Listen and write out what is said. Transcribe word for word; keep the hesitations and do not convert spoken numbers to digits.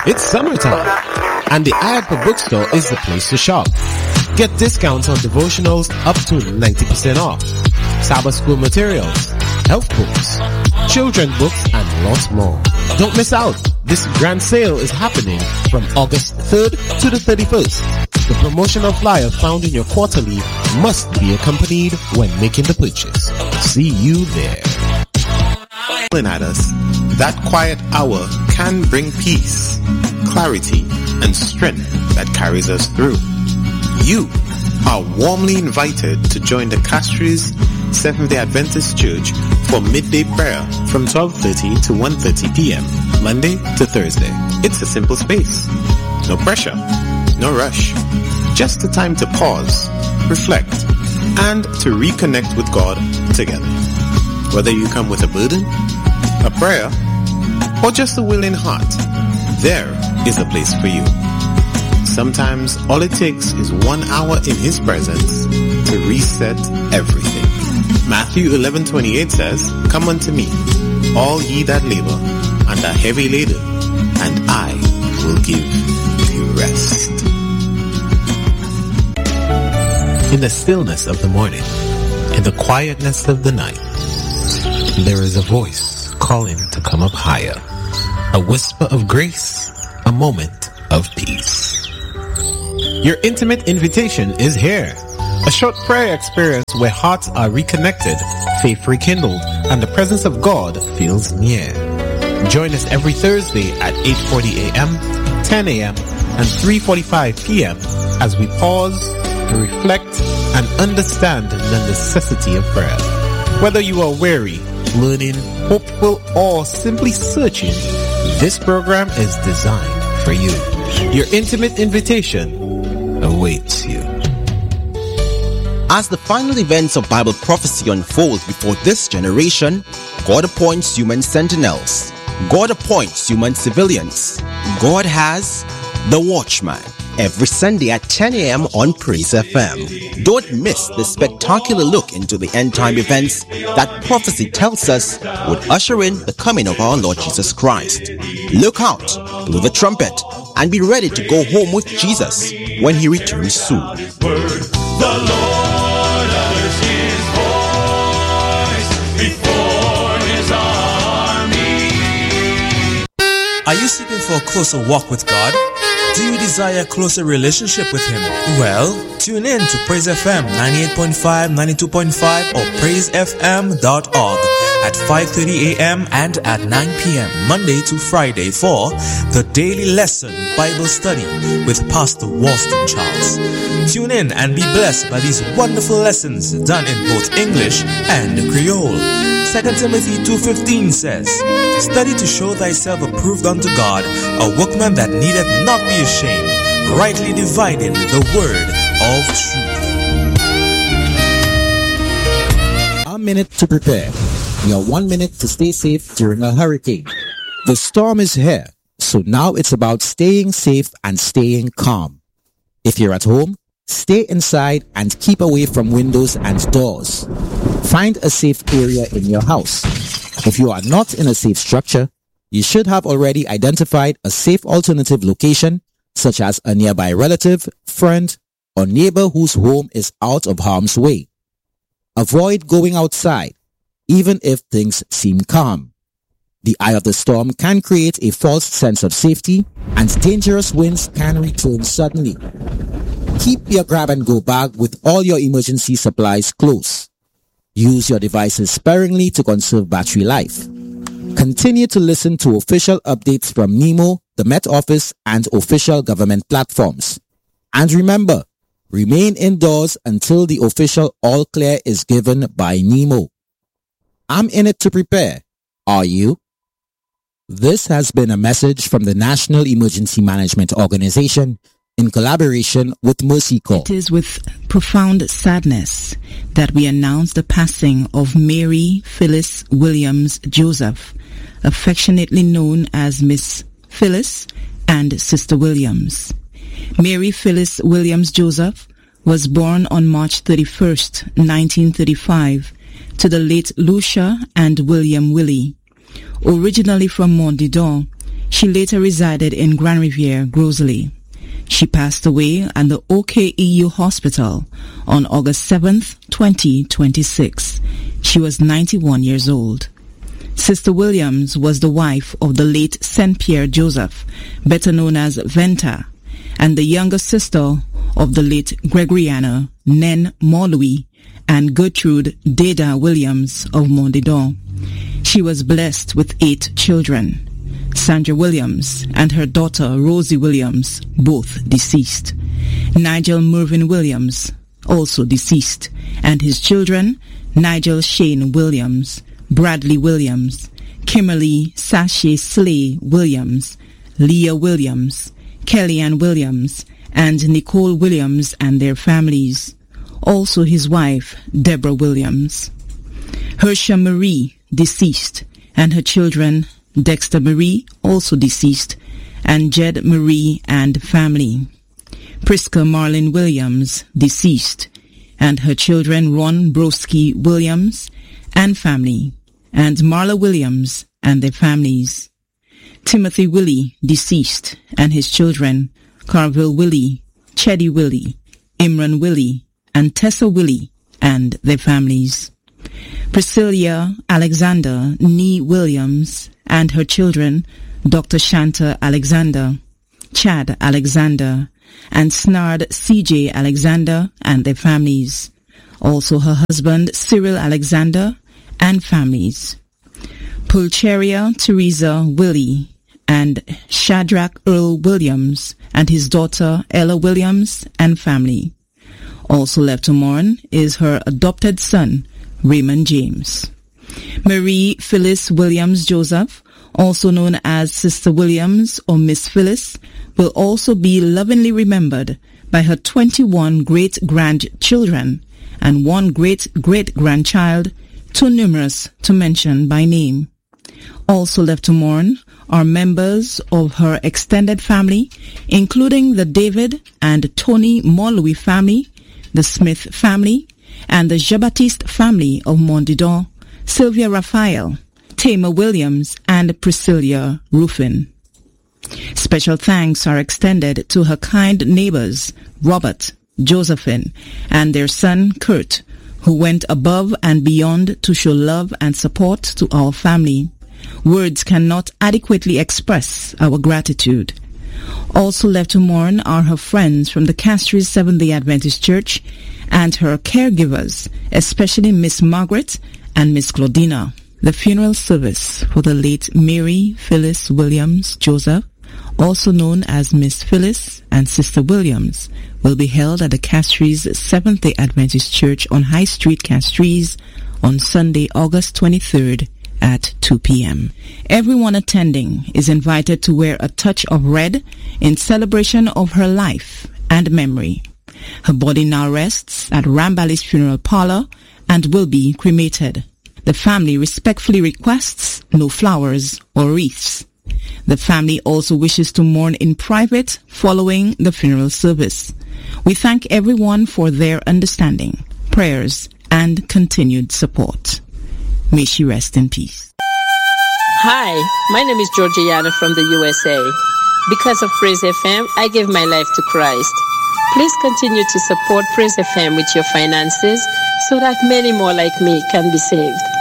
It's summertime, and the Ayadpa Bookstore is the place to shop. Get discounts on devotionals up to ninety percent off, Sabbath school materials, health books, children books, and lots more. Don't miss out. This grand sale is happening from August third to the thirty-first. The promotional flyer found in your quarterly must be accompanied when making the purchase. See you there. At us, that quiet hour can bring peace, clarity, and strength that carries us through. You are warmly invited to join the Castries Seventh-day Adventist Church for midday prayer from twelve thirty to one thirty p.m. Monday to Thursday. It's a simple space. No pressure, no rush. Just a time to pause, reflect, and to reconnect with God together. Whether you come with a burden, a prayer, or just a willing heart, there is a place for you. Sometimes all it takes is one hour in His presence to reset everything. Matthew eleven twenty-eight says, "Come unto me, all ye that labor and are heavy laden, and I will give you rest." In the stillness of the morning, in the quietness of the night, there is a voice calling to come up higher. A whisper of grace, a moment of peace. Your intimate invitation is here. A short prayer experience where hearts are reconnected, faith rekindled, and the presence of God feels near. Join us every Thursday at eight forty a.m., ten a.m., and three forty-five p.m. as we pause, reflect, and understand the necessity of prayer. Whether you are weary, learning, hopeful, or simply searching, this program is designed for you. Your intimate invitation awaits you. As the final events of Bible prophecy unfold before this generation, God appoints human sentinels. God appoints human civilians. God has the Watchman every Sunday at ten a.m. on Praise F M. Don't miss the spectacular look into the end-time events that prophecy tells us would usher in the coming of our Lord Jesus Christ. Look out, blow the trumpet, and be ready to go home with Jesus when He returns soon. The Lord utters His voice before His army. Are you seeking for a closer walk with God? Do you desire a closer relationship with Him? Well, tune in to Praise F M ninety-eight point five, ninety-two point five or praise f m dot org at five thirty a.m. and at nine p.m. Monday to Friday for the Daily Lesson Bible Study with Pastor Walston Charles. Tune in and be blessed by these wonderful lessons done in both English and Creole. Second Timothy two fifteen says, "Study to show thyself approved unto God, a workman that needeth not be ashamed, rightly dividing the word of truth." A minute to prepare. Your one minute to stay safe during a hurricane. The storm is here, so now it's about staying safe and staying calm. If you're at home, stay inside and keep away from windows and doors. Find a safe area in your house. If you are not in a safe structure, you should have already identified a safe alternative location, such as a nearby relative, friend, or neighbor whose home is out of harm's way. Avoid going outside, even if things seem calm. The eye of the storm can create a false sense of safety, and dangerous winds can return suddenly. Keep your grab-and-go bag with all your emergency supplies close. Use your devices sparingly to conserve battery life. Continue to listen to official updates from NEMO, the Met Office, and official government platforms. And remember, remain indoors until the official all clear is given by NEMO. I'm in it to prepare. Are you? This has been a message from the National Emergency Management Organization in collaboration with Mercy Corps. It is with profound sadness that we announce the passing of Mary Phyllis Williams Joseph, affectionately known as Miss Phyllis and Sister Williams. Mary Phyllis Williams Joseph was born on March thirty-first, nineteen thirty-five, to the late Lucia and William Willie. Originally from Mont-Didon, She later resided in Grand Riviere, Grosley. She passed away at the O K E U Hospital on August seventh, twenty twenty-six. She was ninety-one years old. Sister Williams was the wife of the late Saint Pierre Joseph, better known as Venta, and the younger sister of the late Gregoriana Nen Morlui and Gertrude Deda Williams of Mondidor. She was blessed with eight children. Sandra Williams and her daughter Rosie Williams, both deceased. Nigel Mervyn Williams, also deceased, and his children, Nigel Shane Williams, Bradley Williams, Kimberly Sashay Slay Williams, Leah Williams, Kellyanne Williams, and Nicole Williams and their families. Also his wife, Deborah Williams. Hersha Marie, deceased, and her children, Dexter Marie, also deceased, and Jed Marie and family. Priska Marlin Williams, deceased, and her children Ron Broski Williams and family, and Marla Williams and their families. Timothy Willie, deceased, and his children Carville Willie, Cheddy Willie, Imran Willie, and Tessa Willie and their families. Priscilla Alexander Nee Williams and her children, Doctor Shanta Alexander, Chad Alexander, and Snard C J Alexander and their families. Also her husband, Cyril Alexander, and families. Pulcheria Teresa Willie and Shadrach Earl Williams and his daughter Ella Williams and family. Also left to mourn is her adopted son, Raymond James. Marie Phyllis Williams Joseph, also known as Sister Williams or Miss Phyllis, will also be lovingly remembered by her twenty-one great-grandchildren and one great-great-grandchild, too numerous to mention by name. Also left to mourn are members of her extended family, including the David and Tony Morlui family, the Smith family, and the Jean-Baptiste family of Mondidor, Sylvia Raphael, Tamar Williams, and Priscilla Ruffin. Special thanks are extended to her kind neighbors, Robert, Josephine, and their son, Kurt, who went above and beyond to show love and support to our family. Words cannot adequately express our gratitude. Also left to mourn are her friends from the Castries Seventh-day Adventist Church and her caregivers, especially Miss Margaret and Miss Claudina. The funeral service for the late Mary Phyllis Williams Joseph, also known as Miss Phyllis and Sister Williams, will be held at the Castries Seventh-day Adventist Church on High Street, Castries, on Sunday, August twenty-third at two p.m. Everyone attending is invited to wear a touch of red in celebration of her life and memory. Her body now rests at Rambally's funeral parlor and will be cremated. The family respectfully requests no flowers or wreaths. The family also wishes to mourn in private following the funeral service. We thank everyone for their understanding, prayers, and continued support. May she rest in peace. Hi, my name is Georgiana from the U S A. Because of Praise F M, I give my life to Christ. Please continue to support Praise F M with your finances so that many more like me can be saved.